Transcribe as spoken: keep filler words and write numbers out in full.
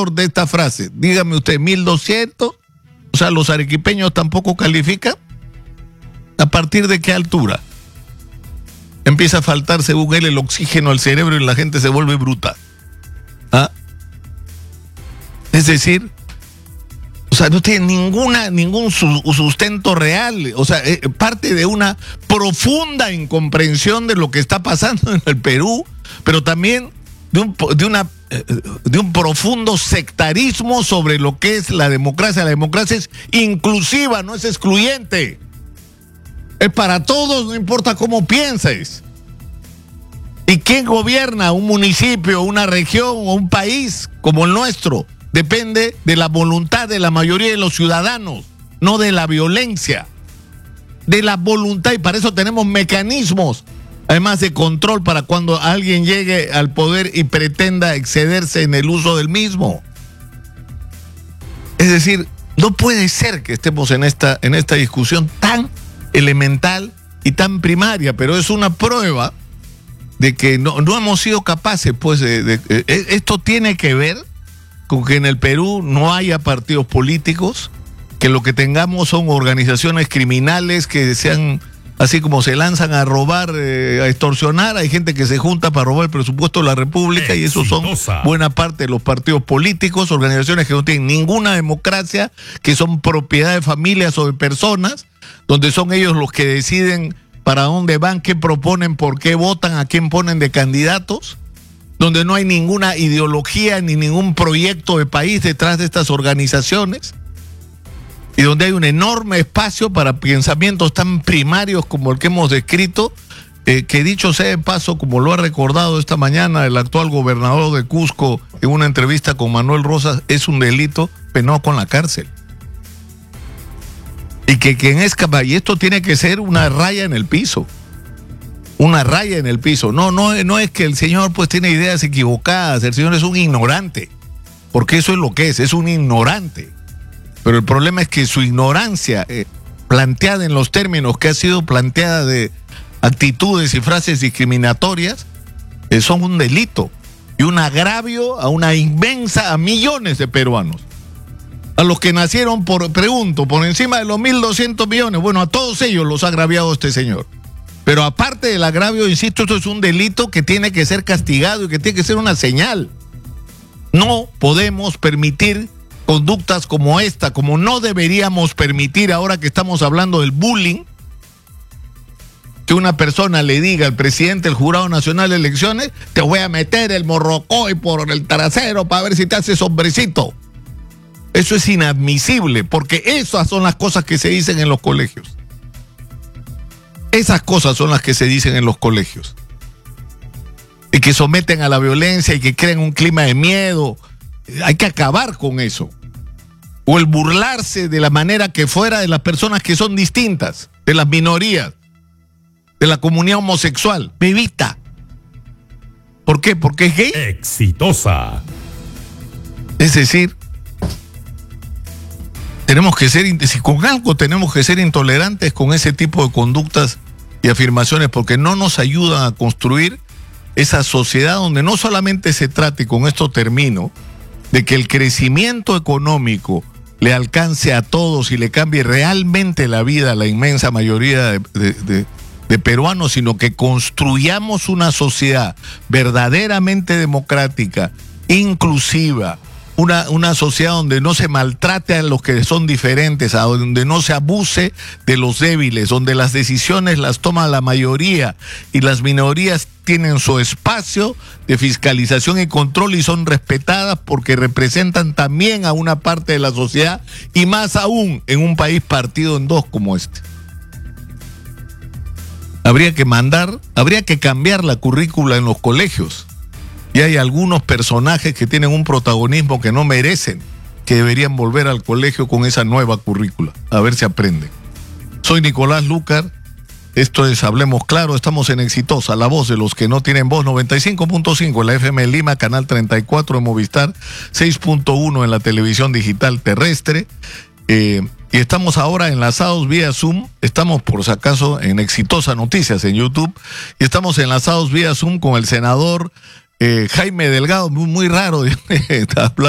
de esta frase. Dígame usted, mil doscientos, o sea, los arequipeños tampoco califican. ¿A partir de qué altura empieza a faltar, según él, el oxígeno al cerebro y la gente se vuelve bruta? ¿Ah? Es decir, o sea, no tiene ninguna, ningún sustento real. O sea, eh, parte de una profunda incomprensión de lo que está pasando en el Perú, pero también de un, de una, eh, de un profundo sectarismo sobre lo que es la democracia. La democracia es inclusiva, no es excluyente. Es para todos, no importa cómo pienses. ¿Y quién gobierna un municipio, una región o un país como el nuestro? Depende de la voluntad de la mayoría de los ciudadanos, no de la violencia. De la voluntad, y para eso tenemos mecanismos, además de control, para cuando alguien llegue al poder y pretenda excederse en el uso del mismo. Es decir, no puede ser que estemos en esta, en esta discusión tan elemental y tan primaria, pero es una prueba de que no, no hemos sido capaces, pues, de, de, de, esto tiene que ver con que en el Perú no haya partidos políticos, que lo que tengamos son organizaciones criminales que sean, así como se lanzan a robar, eh, a extorsionar, hay gente que se junta para robar el presupuesto de la República. Exitosa. Y esos son buena parte de los partidos políticos, organizaciones que no tienen ninguna democracia, que son propiedad de familias o de personas, donde son ellos los que deciden para dónde van, qué proponen, por qué votan, a quién ponen de candidatos, donde no hay ninguna ideología ni ningún proyecto de país detrás de estas organizaciones, y donde hay un enorme espacio para pensamientos tan primarios como el que hemos descrito, eh, que dicho sea de paso, como lo ha recordado esta mañana el actual gobernador de Cusco en una entrevista con Manuel Rosas, es un delito penado con la cárcel. Y que quien es capaz, y esto tiene que ser una raya en el piso, una raya en el piso. No, no, no es que el señor pues tiene ideas equivocadas, el señor es un ignorante, porque eso es lo que es, es un ignorante. Pero el problema es que su ignorancia, eh, planteada en los términos que ha sido planteada de actitudes y frases discriminatorias, eh, son un delito y un agravio a una inmensa, a millones de peruanos. A los que nacieron, por pregunto, por encima de los mil doscientos millones, bueno, a todos ellos los ha agraviado este señor. Pero aparte del agravio, insisto, esto es un delito que tiene que ser castigado y que tiene que ser una señal. No podemos permitir conductas como esta, como no deberíamos permitir, ahora que estamos hablando del bullying, que una persona le diga al presidente del Jurado Nacional de Elecciones: te voy a meter el morrocoy por el trasero para ver si te haces hombrecito. Eso es inadmisible, porque esas son las cosas que se dicen en los colegios. Esas cosas son las que se dicen en los colegios. Y que someten a la violencia y que crean un clima de miedo. Hay que acabar con eso. O el burlarse de la manera que fuera de las personas que son distintas, de las minorías, de la comunidad homosexual. Bebita. ¿Por qué? Porque es gay. Exitosa. Es decir, tenemos que ser, si con algo tenemos que ser intolerantes con ese tipo de conductas y afirmaciones, porque no nos ayudan a construir esa sociedad donde no solamente se trate, y con esto termino, de que el crecimiento económico le alcance a todos y le cambie realmente la vida a la inmensa mayoría de, de, de, de peruanos, sino que construyamos una sociedad verdaderamente democrática, inclusiva, Una, una sociedad donde no se maltrate a los que son diferentes, a donde no se abuse de los débiles, donde las decisiones las toma la mayoría y las minorías tienen su espacio de fiscalización y control y son respetadas porque representan también a una parte de la sociedad, y más aún en un país partido en dos como este. Habría que mandar, habría que cambiar la currícula en los colegios. Y hay algunos personajes que tienen un protagonismo que no merecen, que deberían volver al colegio con esa nueva currícula, a ver si aprenden. Soy Nicolás Lucar, esto es Hablemos Claro, estamos en Exitosa, la voz de los que no tienen voz, noventa y cinco punto cinco en la F M en Lima, canal treinta y cuatro en Movistar, seis punto uno en la televisión digital terrestre, eh, y estamos ahora enlazados vía Zoom, estamos por si acaso en Exitosa Noticias en YouTube, y estamos enlazados vía Zoom con el senador Eh, Jaime Delgado, muy, muy raro,